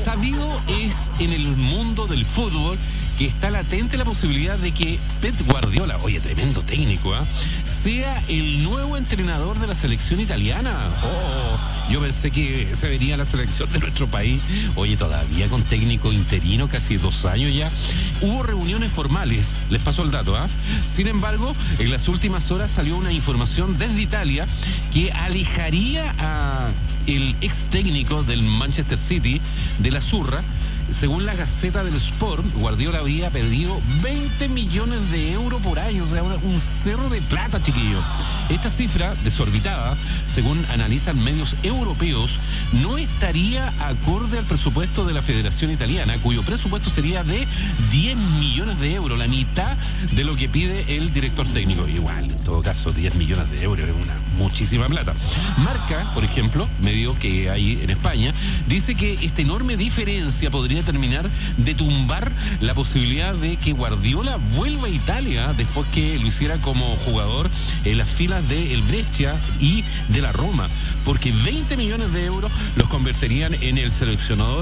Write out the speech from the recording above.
Sabido es en el mundo del fútbol que está latente la posibilidad de que Pep Guardiola, oye, tremendo técnico, sea el nuevo entrenador de la selección italiana. Yo pensé que se venía la selección de nuestro país. Oye, todavía con técnico interino, casi 2 años ya. Hubo reuniones formales, les paso el dato, Sin embargo, en las últimas horas salió una información desde Italia que alejaría a el ex técnico del Manchester City, de la Zurra. Según la Gaceta del Sport, Guardiola había perdido 20 millones de euros por año, o sea, un cerro de plata, chiquillo. Esta cifra, desorbitada, según analizan medios europeos, no estaría acorde al presupuesto de la Federación Italiana, cuyo presupuesto sería de 10 millones de euros, la mitad de lo que pide el director técnico. Igual, en todo caso, 10 millones de euros es una muchísima plata. Marca, por ejemplo, medio que hay en España, dice que esta enorme diferencia podría terminar de tumbar la posibilidad de que Guardiola vuelva a Italia después que lo hiciera como jugador en las filas del Brescia y de la Roma, porque 20 millones de euros los convertirían en el seleccionador